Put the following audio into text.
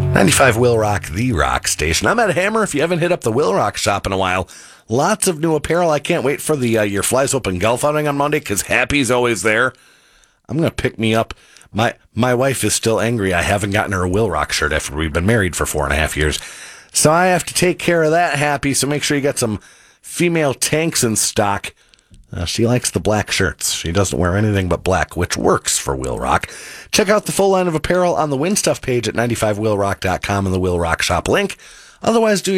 95 Will Rock, the rock station. I'm at Hammer. If you haven't hit up the Will Rock shop in a while, lots of new apparel. I can't wait for the Your Flies Open Golf outing on Monday because Happy's always there. I'm going to pick me up. My wife is still angry I haven't gotten her a Will Rock shirt after we've been married for 4.5 years. So I have to take care of that, Happy. So make sure you got some female tanks in stock. She likes the black shirts. She doesn't wear anything but black, which works for Will Rock. Check out the full line of apparel on the Win Stuff page at 95willrock.com and the Will Rock shop link. Otherwise, do